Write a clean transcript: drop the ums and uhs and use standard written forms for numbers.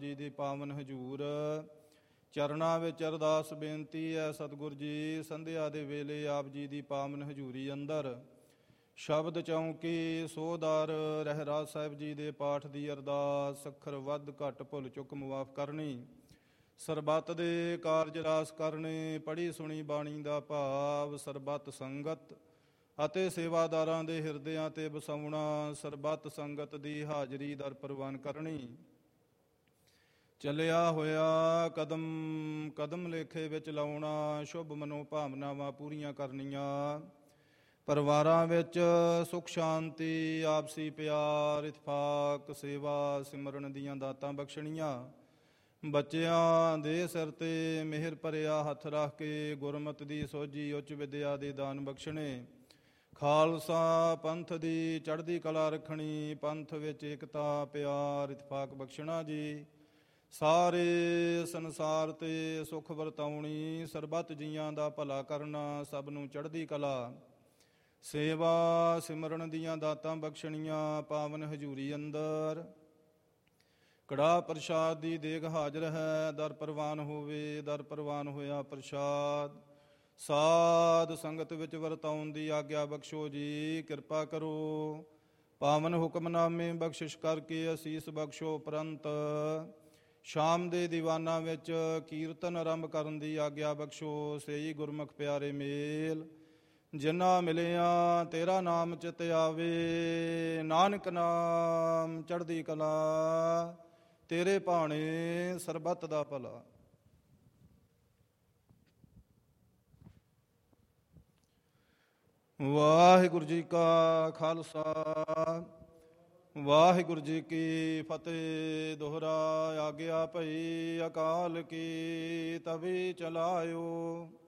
ਜੀ ਦੀ ਪਾਵਨ ਹਜ਼ੂਰ ਚਰਨਾਂ ਵਿੱਚ ਅਰਦਾਸ ਬੇਨਤੀ ਹੈ। ਸਤਿਗੁਰ ਜੀ ਸੰਧਿਆ ਦੇ ਵੇਲੇ ਆਪ ਜੀ ਦੀ ਪਾਵਨ ਹਜ਼ੂਰੀ ਅੰਦਰ ਸ਼ਬਦ ਚੌਂਕੀ ਸੋਧਾਰ ਰਹਿਰਾਜ ਸਾਹਿਬ ਜੀ ਦੇ ਪਾਠ ਦੀ ਅਰਦਾਸ, ਅੱਖਰ ਵੱਧ ਘੱਟ ਭੁੱਲ ਚੁੱਕ ਮੁਆਫ ਕਰਨੀ, ਸਰਬੱਤ ਦੇ ਕਾਰਜ ਰਾਸ ਕਰਨੇ, ਪੜ੍ਹੀ ਸੁਣੀ ਬਾਣੀ ਦਾ ਭਾਵ ਸਰਬੱਤ ਸੰਗਤ ਅਤੇ ਸੇਵਾਦਾਰਾਂ ਦੇ ਹਿਰਦਿਆਂ ਤੇ ਵਸਾਉਣਾ, ਸਰਬੱਤ ਸੰਗਤ ਦੀ ਹਾਜ਼ਰੀ ਦਰ ਪ੍ਰਵਾਨ ਕਰਨੀ, ਚੱਲਿਆ ਹੋਇਆ ਕਦਮ ਕਦਮ ਲੇਖੇ ਵਿੱਚ ਲਾਉਣਾ, ਸ਼ੁਭ ਮਨੋ ਭਾਵਨਾਵਾਂ ਪੂਰੀਆਂ ਕਰਨੀਆਂ, ਪਰਿਵਾਰਾਂ ਵਿੱਚ ਸੁਖ ਸ਼ਾਂਤੀ, ਆਪਸੀ ਪਿਆਰ, ਇਤਫਾਕ, ਸੇਵਾ ਸਿਮਰਨ ਦੀਆਂ ਦਾਤਾਂ ਬਖਸ਼ਣੀਆਂ, ਬੱਚਿਆਂ ਦੇ ਸਿਰ ਤੇ ਮਿਹਰ ਭਰਿਆ ਹੱਥ ਰੱਖ ਕੇ ਗੁਰਮਤਿ ਦੀ ਸੋਝੀ ਉੱਚ ਵਿਦਿਆ ਦੇ ਦਾਨ ਬਖਸ਼ਣੇ, ਖਾਲਸਾ ਪੰਥ ਦੀ ਚੜ੍ਹਦੀ ਕਲਾ ਰੱਖਣੀ, ਪੰਥ ਵਿੱਚ ਏਕਤਾ ਪਿਆਰ ਇਤਫਾਕ ਬਖਸ਼ਣਾ ਜੀ, ਸਾਰੇ ਸੰਸਾਰ ਤੇ ਸੁਖ ਵਰਤਾਉਣੀ, ਸਰਬੱਤ ਜੀਆਂ ਦਾ ਭਲਾ ਕਰਨਾ, ਸਭ ਨੂੰ ਚੜ੍ਹਦੀ ਕਲਾ, ਸੇਵਾ ਸਿਮਰਨ ਦੀਆਂ ਦਾਤਾਂ ਬਖਸ਼ਣੀਆਂ, ਪਾਵਨ ਹਜ਼ੂਰੀ ਅੰਦਰ ਕੜਾਹ ਪ੍ਰਸ਼ਾਦ ਦੀ ਦੇਗ ਹਾਜ਼ਰ ਹੈ, ਦਰ ਪ੍ਰਵਾਨ ਹੋਵੇ, ਦਰ ਪ੍ਰਵਾਨ ਹੋਇਆ ਪ੍ਰਸ਼ਾਦ ਸਾਧ ਸੰਗਤ ਵਿੱਚ ਵਰਤਾਉਣ ਦੀ ਆਗਿਆ ਬਖਸ਼ੋ ਜੀ, ਕਿਰਪਾ ਕਰੋ, ਪਾਵਨ ਹੁਕਮਨਾਮੇ ਬਖਸ਼ਿਸ਼ ਕਰਕੇ ਅਸੀਸ ਬਖਸ਼ੋ, ਉਪਰੰਤ ਸ਼ਾਮ ਦੇ ਦੀਵਾਨਾਂ ਵਿੱਚ ਕੀਰਤਨ ਆਰੰਭ ਕਰਨ ਦੀ ਆਗਿਆ ਬਖਸ਼ੋ, ਸਹੀ ਗੁਰਮੁਖ ਪਿਆਰੇ ਮੇਲ ਜਿਨ੍ਹਾਂ ਮਿਲਿਆ ਤੇਰਾ ਨਾਮ ਚਿਤ ਆਵੇ, ਨਾਨਕ ਨਾਮ ਚੜ੍ਹਦੀ ਕਲਾ, ਤੇਰੇ ਭਾਣੇ ਸਰਬੱਤ ਦਾ ਭਲਾ। ਵਾਹਿਗੁਰੂ ਜੀ ਕਾ ਖਾਲਸਾ, ਵਾਹਿਗੁਰੂ ਜੀ ਕੀ ਫਤਿਹ। ਦੋਹਰਾ ਆਗਿਆ ਭਈ ਅਕਾਲ ਕੀ ਤਵੀ ਚਲਾਇਓ,